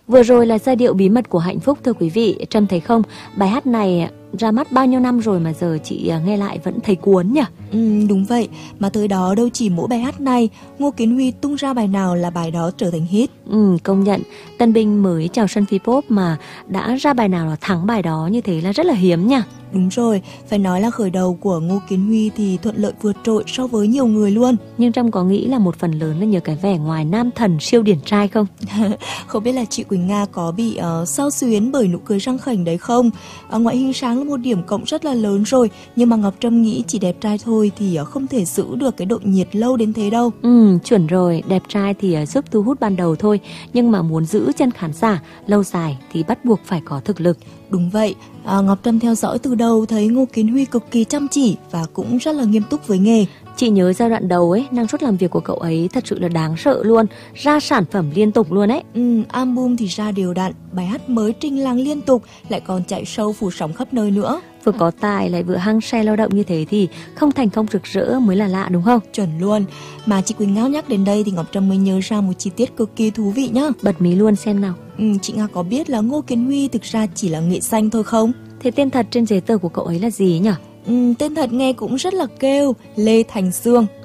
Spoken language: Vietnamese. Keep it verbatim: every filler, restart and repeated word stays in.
Vừa rồi là giai điệu Bí mật của hạnh phúc thưa quý vị. Trâm thấy không, bài hát này ra mắt bao nhiêu năm rồi mà giờ chị nghe lại vẫn thấy cuốn nhỉ? Ừ, đúng vậy, mà tới đó đâu chỉ mỗi bài hát này, Ngô Kiến Huy tung ra bài nào là bài đó trở thành hit. Ừ, công nhận, tân binh mới chào sân Vpop mà đã ra bài nào là thắng bài đó như thế là rất là hiếm nha. Đúng rồi, phải nói là khởi đầu của Ngô Kiến Huy thì thuận lợi vượt trội so với nhiều người luôn. Nhưng Trâm có nghĩ là một phần lớn là nhờ cái vẻ ngoài nam thần siêu điển trai không? Không biết là chị Quỳnh Nga có bị uh, xao xuyến bởi nụ cười răng khểnh đấy không? Uh, ngoại hình sáng là một điểm cộng rất là lớn rồi, nhưng mà Ngọc Trâm nghĩ chỉ đẹp trai thôi thì uh, không thể giữ được cái độ nhiệt lâu đến thế đâu. Ừ, chuẩn rồi, đẹp trai thì uh, giúp thu hút ban đầu thôi, nhưng mà muốn giữ chân khán giả lâu dài thì bắt buộc phải có thực lực. Đúng vậy, à, Ngọc Trâm theo dõi từ đầu thấy Ngô Kiến Huy cực kỳ chăm chỉ và cũng rất là nghiêm túc với nghề. Chị nhớ giai đoạn đầu ấy, năng suất làm việc của cậu ấy thật sự là đáng sợ luôn, ra sản phẩm liên tục luôn ấy. Ừ, album thì ra đều đặn, bài hát mới trình làng liên tục, lại còn chạy show phủ sóng khắp nơi nữa. Vừa có tài lại vừa hăng say lao động như thế thì không thành công rực rỡ mới là lạ đúng không? Chuẩn luôn. Mà chị Quỳnh Ngao nhắc đến đây thì Ngọc Trâm mới nhớ ra một chi tiết cực kỳ thú vị nhá. Bật mí luôn xem nào. Ừ, chị Nga có biết là Ngô Kiến Huy thực ra chỉ là nghệ danh thôi không? Thế tên thật trên giấy tờ của cậu ấy là gì nhỉ? Ừ, tên thật nghe cũng rất là kêu, Lê Thành Sương.